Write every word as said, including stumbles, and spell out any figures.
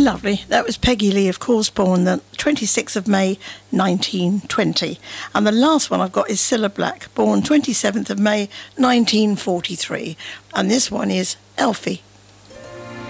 Lovely. That was Peggy Lee, of course, born the twenty-sixth of May, nineteen twenty. And the last one I've got is Cilla Black, born twenty-seventh of May, nineteen forty-three. And this one is Elfie.